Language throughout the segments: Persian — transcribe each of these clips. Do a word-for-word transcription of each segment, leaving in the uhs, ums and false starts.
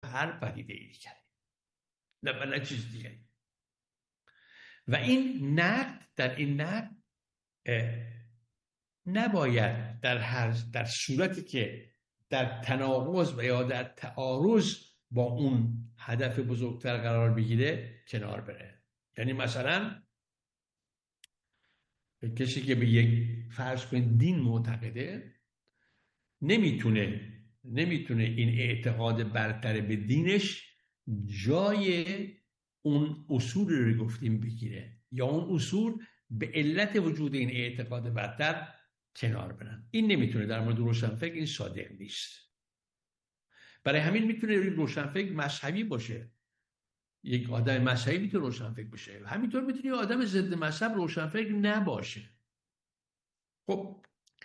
هر پدیده ای دیگری، نه بلد چیز دیگری. و این نقد، در این نقد نباید در هر در صورتی که در تناقض و یا در تعارض با اون هدف بزرگتر قرار بگیره کنار بره. یعنی مثلا کسی که به یک فرض کنید دین معتقده نمیتونه نمیتونه این اعتقاد برتر به دینش جای اون اصول رو گفتیم بگیره، یا اون اصول به علت وجود این اعتقاد برتر کنار برن. این نمیتونه در مورد روشنفکر این صادق نیست. برای همین میتونه روشنفکر مذهبی باشه، یک آدم مذهبی میتونه روشنفکر باشه، همینطور میتونه یک آدم ضد مذهب روشنفکر نباشه. خب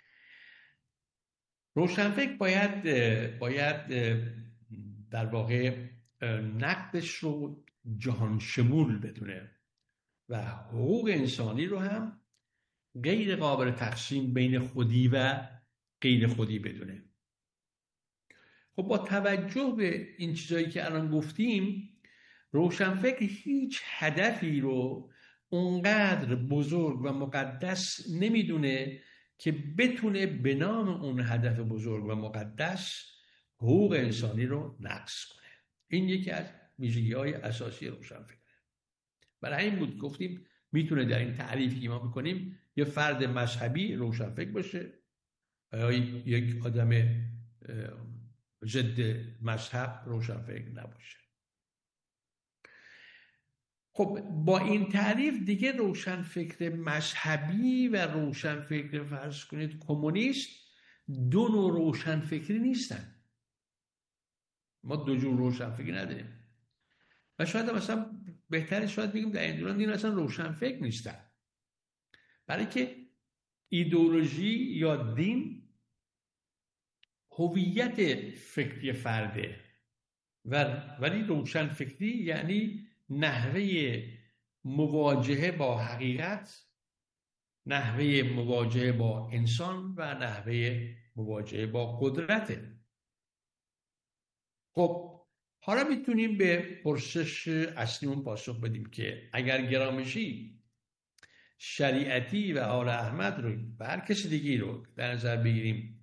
روشنفکر باید باید در واقع نقدش رو جهان شمول بدونه و حقوق انسانی رو هم غیر قابل تقسیم بین خودی و غیر خودی بدونه. خب با توجه به این چیزایی که الان گفتیم، روشنفکر هیچ هدفی رو اونقدر بزرگ و مقدس نمیدونه که بتونه به نام اون هدف بزرگ و مقدس حقوق انسانی رو نقض کنه. این یکی از ویژگی‌های اساسی روشنفکره. برای همین بود گفتیم میتونه در این تعریفی که ما میکنیم یه فرد مذهبی روشنفکر باشه یا یک آدم ضد مذهب روشنفکر نباشه. خب با این تعریف دیگه روشنفکر مذهبی و روشنفکر فرض کنید کمونیست دو نوع روشنفکری نیستن. ما دو جور روشنفکری نداریم و شاید مثلا بهتره شاید بگیم در این دوران دین اصلا روشنفکر نیستن، برای که ایدئولوژی یا دین هویت فکری فرده و ولی روشنفکری یعنی نحوه مواجهه با حقیقت، نحوه مواجهه با انسان و نحوه مواجهه با قدرت. خب حالا میتونیم به پرسش اصلیمون پاسخ بدیم که اگر گرامشی شریعتی و آل احمد رو و هر کسی دیگی رو در نظر بگیریم،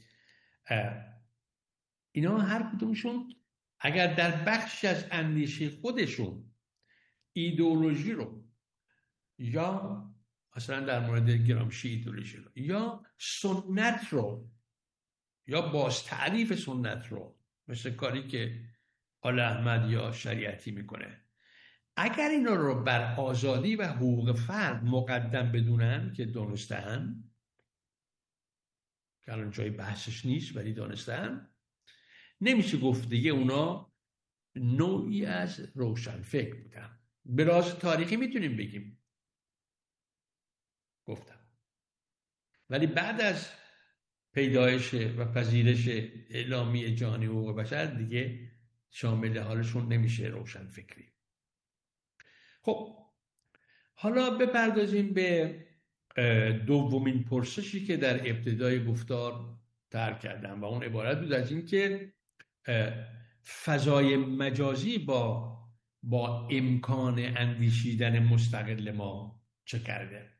اینا هر کدومشون اگر در بخش از اندیشه خودشون ایدئولوژی رو یا مثلا در مورد گرامشی ایدئولوژی رو یا سنت رو یا باز تعریف سنت رو مثل کاری که آل احمد یا شریعتی میکنه، اگر اینا رو بر آزادی و حقوق فرد مقدم بدونن که دانستن، که الان جای بحثش نیست ولی دانستن، نمیشه گفت دیگه اونا نوعی از روشنفکر بودن. به راز تاریخی میتونیم بگیم گفتم، ولی بعد از پیدایش و پذیرش اعلامیه جهانی حقوق بشر دیگه شامل حالشون نمیشه روشنفکری. خب حالا بپردازیم به دومین پرسشی که در ابتدای گفتار طرح کردم و اون عبارت بود از این که فضای مجازی با با امکان اندیشیدن مستقل ما چه کرده.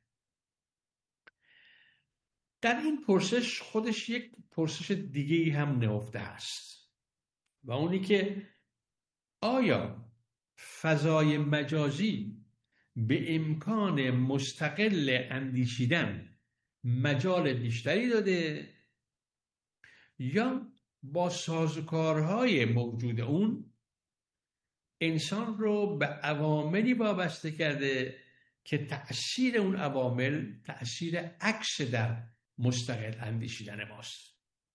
در این پرسش خودش یک پرسش دیگه‌ای هم نهفته است و اونی که آیا فضای مجازی به امکان مستقل اندیشیدن مجال بیشتری داده یا با سازوکارهای موجود اون انسان رو به عواملی وابسته کرده که تأثیر اون عوامل تأثیر عکس در مستقل اندیشیدن ماست.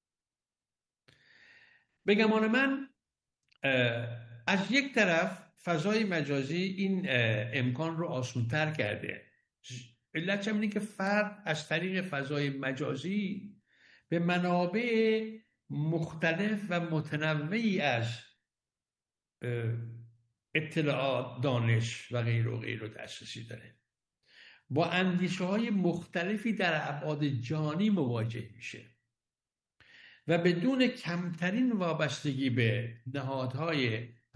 به گمان من از یک طرف فضای مجازی این امکان رو آسان‌تر کرده. علت اینه که فرد از طریق فضای مجازی به منابع مختلف و متنوعی از اطلاعات، دانش و غیر و غیر رو دسترسی داره. با اندیشه های مختلفی در ابعاد جهانی مواجه میشه و بدون کمترین وابستگی به نهادهای